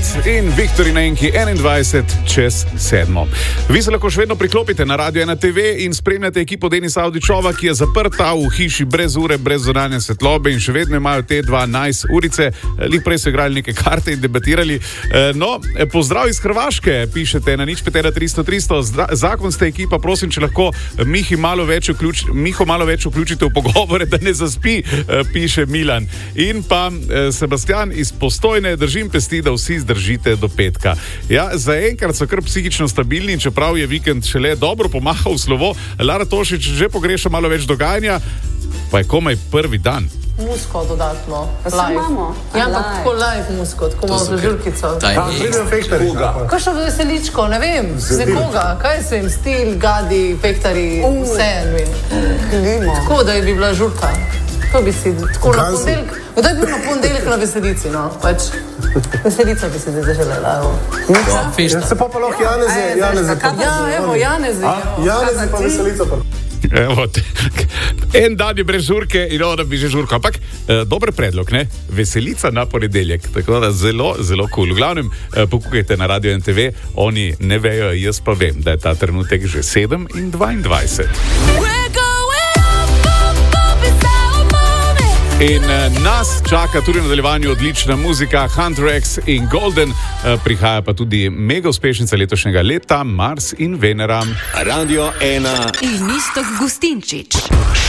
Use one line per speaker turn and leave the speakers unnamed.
in Viktor in Enki 21:07. Vi se lahko še vedno priklopite na Radio 1 TV in spremljate ekipo Denisa Avdićova, ki je zaprta v hiši brez ure, brez zunanje svetlobe in še vedno imajo te 12 urice. Lih prej so igrali neke karte in debatirali. Pozdrav iz Hrvaške, pišete na 051-300-300. Zakon ste ekipa, prosim, če lahko Miho malo več vključite v pogovore, da ne zaspi, piše Milan. In pa Sebastian iz Postojne, držim pesti, da vsi zdržite do petka. Ja, zaenkrat so kar psihično stabilni, čeprav je vikend šele dobro pomahal slovo. Lara Tošič že pogreša malo več dogajanja, pa je komaj prvi dan.
Musko dodatno.
Live.
Ja, ampak tako live musko, tako malo za žurkico.
Pridem fehtari.
Kaj še veseličko, ne vem, z nekoga, kaj se jim stil, gadi, fehtari, vse, ne vem. Tako, da bi bila žurka. To bi si, tako na ponedeljk. Kdaj bi bil na ponedeljk na veselici, no? Pač, veselica bi si zdaj zaželela, evo.
Se pa lahko Janeze.
Ja, evo, Janeze.
Janeze pa veselica pa.
Evo, en dan je brez žurke in ona bi že žurko. Ampak dober predlog, ne? Veselica na ponedeljek. Tako da zelo, zelo cool. V glavnem, pokukajte na Radio NTV, oni ne vejo, jaz pa vem, da je ta trenutek že 7:22. In nas čaka tudi v nadaljevanju odlična muzika, Hunter X in Golden, prihaja pa tudi mega uspešnica letošnjega leta, Mars in Venera.
Radio 1
in Iztok Gustinčič.